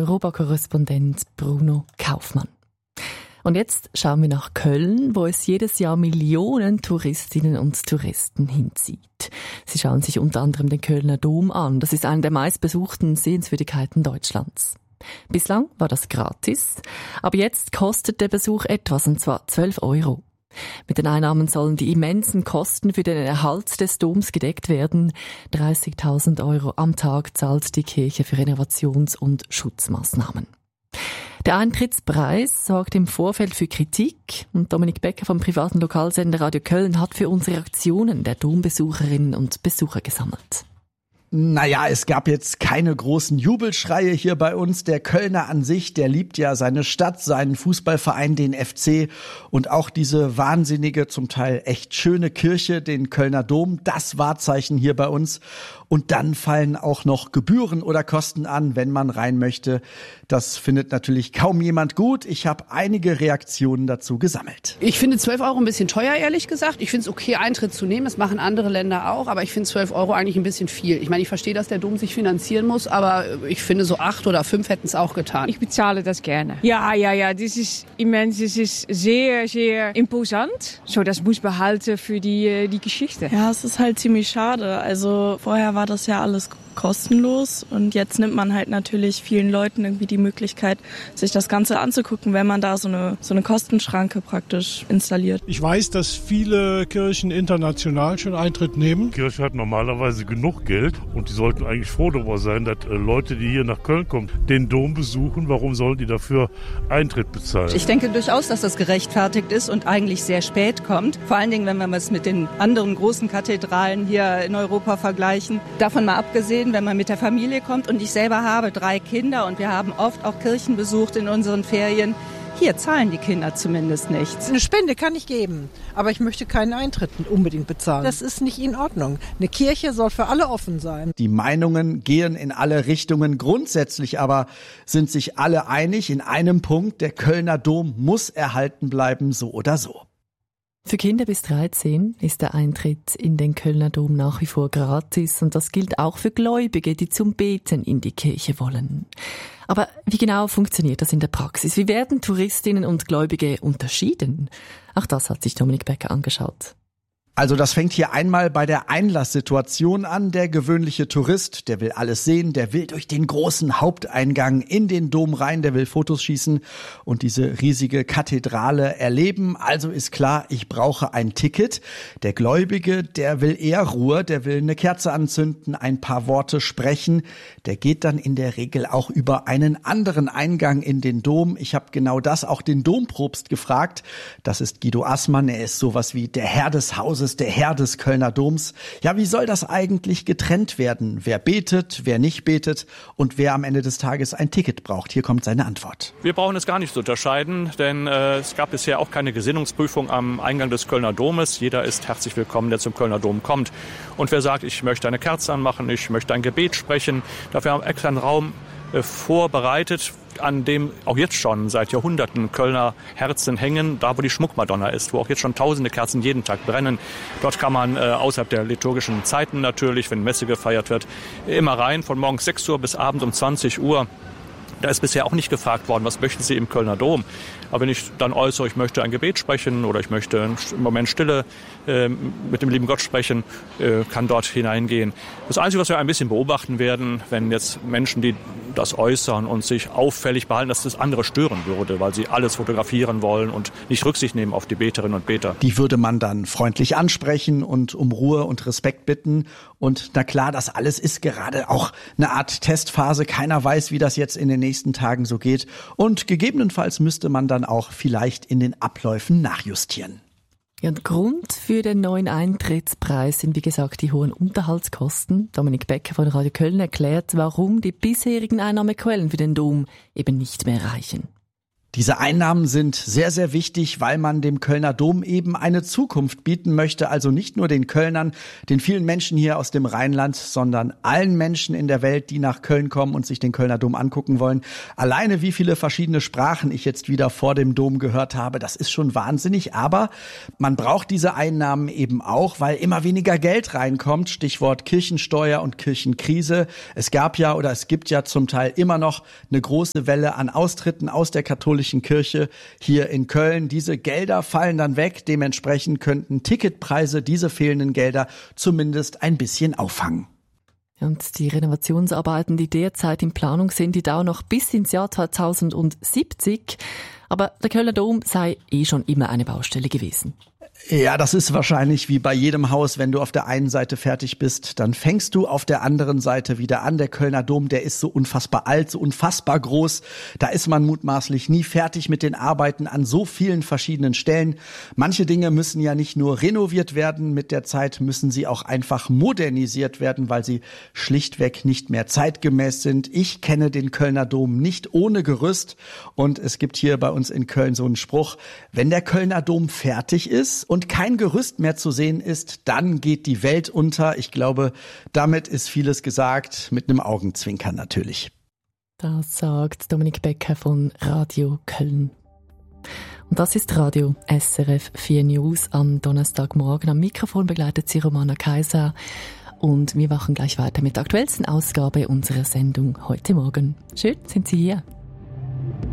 Europa-Korrespondent Bruno Kaufmann. Und jetzt schauen wir nach Köln, wo es jedes Jahr Millionen Touristinnen und Touristen hinzieht. Sie schauen sich unter anderem den Kölner Dom an. Das ist eine der meistbesuchten Sehenswürdigkeiten Deutschlands. Bislang war das gratis, aber jetzt kostet der Besuch etwas, und zwar 12 €. Mit den Einnahmen sollen die immensen Kosten für den Erhalt des Doms gedeckt werden. 30.000 € am Tag zahlt die Kirche für Renovations- und Schutzmaßnahmen. Der Eintrittspreis sorgt im Vorfeld für Kritik und Dominik Becker vom privaten Lokalsender Radio Köln hat für uns Reaktionen der Dombesucherinnen und Besucher gesammelt. Naja, es gab jetzt keine großen Jubelschreie hier bei uns. Der Kölner an sich, der liebt ja seine Stadt, seinen Fußballverein, den FC und auch diese wahnsinnige, zum Teil echt schöne Kirche, den Kölner Dom, das Wahrzeichen hier bei uns. Und dann fallen auch noch Gebühren oder Kosten an, wenn man rein möchte. Das findet natürlich kaum jemand gut. Ich habe einige Reaktionen dazu gesammelt. Ich finde 12 € ein bisschen teuer, ehrlich gesagt. Ich finde es okay, Eintritt zu nehmen. Das machen andere Länder auch. Aber ich finde 12 € eigentlich ein bisschen viel. Ich meine, ich verstehe, dass der Dom sich finanzieren muss. Aber ich finde, so 8 oder 5 hätten es auch getan. Ich bezahle das gerne. Ja, das ist immens. Das ist sehr, sehr imposant. So, das muss behalten für die Geschichte. Ja, es ist halt ziemlich schade. Also vorher war das ja alles kostenlos und jetzt nimmt man halt natürlich vielen Leuten irgendwie die Möglichkeit, sich das Ganze anzugucken, wenn man da so eine Kostenschranke praktisch installiert. Ich weiß, dass viele Kirchen international schon Eintritt nehmen. Die Kirche hat normalerweise genug Geld und die sollten eigentlich froh darüber sein, dass Leute, die hier nach Köln kommen, den Dom besuchen. Warum sollen die dafür Eintritt bezahlen? Ich denke durchaus, dass das gerechtfertigt ist und eigentlich sehr spät kommt. Vor allen Dingen, wenn wir es mit den anderen großen Kathedralen hier in Europa vergleichen. Davon mal abgesehen, wenn man mit der Familie kommt und ich selber habe 3 Kinder und wir haben oft auch Kirchen besucht in unseren Ferien. Hier zahlen die Kinder zumindest nichts. Eine Spende kann ich geben, aber ich möchte keinen Eintritt unbedingt bezahlen. Das ist nicht in Ordnung. Eine Kirche soll für alle offen sein. Die Meinungen gehen in alle Richtungen. Grundsätzlich aber sind sich alle einig in einem Punkt. Der Kölner Dom muss erhalten bleiben, so oder so. Für Kinder bis 13 ist der Eintritt in den Kölner Dom nach wie vor gratis und das gilt auch für Gläubige, die zum Beten in die Kirche wollen. Aber wie genau funktioniert das in der Praxis? Wie werden Touristinnen und Gläubige unterschieden? Auch das hat sich Dominik Becker angeschaut. Also das fängt hier einmal bei der Einlasssituation an. Der gewöhnliche Tourist, der will alles sehen, der will durch den großen Haupteingang in den Dom rein, der will Fotos schießen und diese riesige Kathedrale erleben. Also ist klar, ich brauche ein Ticket. Der Gläubige, der will eher Ruhe, der will eine Kerze anzünden, ein paar Worte sprechen. Der geht dann in der Regel auch über einen anderen Eingang in den Dom. Ich habe genau das auch den Dompropst gefragt. Das ist Guido Assmann, er ist sowas wie der Herr des Hauses, der Herr des Kölner Doms. Ja, wie soll das eigentlich getrennt werden? Wer betet, wer nicht betet und wer am Ende des Tages ein Ticket braucht? Hier kommt seine Antwort. Wir brauchen es gar nicht zu unterscheiden, denn es gab bisher auch keine Gesinnungsprüfung am Eingang des Kölner Domes. Jeder ist herzlich willkommen, der zum Kölner Dom kommt. Und wer sagt, ich möchte eine Kerze anmachen, ich möchte ein Gebet sprechen, dafür haben wir extra einen Raum vorbereitet, an dem auch jetzt schon seit Jahrhunderten Kölner Herzen hängen, da wo die Schmuckmadonna ist, wo auch jetzt schon tausende Kerzen jeden Tag brennen. Dort kann man außerhalb der liturgischen Zeiten natürlich, wenn Messe gefeiert wird, immer rein, von morgens 6 Uhr bis abends um 20 Uhr. Da ist bisher auch nicht gefragt worden, was möchten Sie im Kölner Dom? Aber wenn ich dann äußere, ich möchte ein Gebet sprechen oder ich möchte einen Moment Stille mit dem lieben Gott sprechen, kann dort hineingehen. Das Einzige, was wir ein bisschen beobachten werden, wenn jetzt Menschen, die das äußern und sich auffällig behalten, dass das andere stören würde, weil sie alles fotografieren wollen und nicht Rücksicht nehmen auf die Beterinnen und Beter. Die würde man dann freundlich ansprechen und um Ruhe und Respekt bitten. Und na klar, das alles ist gerade auch eine Art Testphase. Keiner weiß, wie das jetzt in den nächsten Tagen so geht. Und gegebenenfalls müsste man dann auch vielleicht in den Abläufen nachjustieren. Ja, und Grund für den neuen Eintrittspreis sind, wie gesagt, die hohen Unterhaltskosten. Dominik Becker von Radio Köln erklärt, warum die bisherigen Einnahmequellen für den Dom eben nicht mehr reichen. Diese Einnahmen sind sehr, sehr wichtig, weil man dem Kölner Dom eben eine Zukunft bieten möchte. Also nicht nur den Kölnern, den vielen Menschen hier aus dem Rheinland, sondern allen Menschen in der Welt, die nach Köln kommen und sich den Kölner Dom angucken wollen. Alleine wie viele verschiedene Sprachen ich jetzt wieder vor dem Dom gehört habe, das ist schon wahnsinnig. Aber man braucht diese Einnahmen eben auch, weil immer weniger Geld reinkommt. Stichwort Kirchensteuer und Kirchenkrise. Es gibt ja zum Teil immer noch eine große Welle an Austritten aus der katholischen Kirche hier in Köln. Diese Gelder fallen dann weg. Dementsprechend könnten Ticketpreise diese fehlenden Gelder zumindest ein bisschen auffangen. Und die Renovationsarbeiten, die derzeit in Planung sind, die dauern noch bis ins Jahr 2070. Aber der Kölner Dom sei schon immer eine Baustelle gewesen. Ja, das ist wahrscheinlich wie bei jedem Haus, wenn du auf der einen Seite fertig bist, dann fängst du auf der anderen Seite wieder an. Der Kölner Dom, der ist so unfassbar alt, so unfassbar groß. Da ist man mutmaßlich nie fertig mit den Arbeiten an so vielen verschiedenen Stellen. Manche Dinge müssen ja nicht nur renoviert werden, mit der Zeit müssen sie auch einfach modernisiert werden, weil sie schlichtweg nicht mehr zeitgemäß sind. Ich kenne den Kölner Dom nicht ohne Gerüst und es gibt hier bei uns in Köln so einen Spruch: Wenn der Kölner Dom fertig ist und kein Gerüst mehr zu sehen ist, dann geht die Welt unter. Ich glaube, damit ist vieles gesagt, mit einem Augenzwinkern natürlich. Das sagt Dominik Becker von Radio Köln. Und das ist Radio SRF 4 News am Donnerstagmorgen. Am Mikrofon begleitet sie Romana Kaiser. Und wir machen gleich weiter mit der aktuellsten Ausgabe unserer Sendung heute Morgen. Schön, sind Sie hier.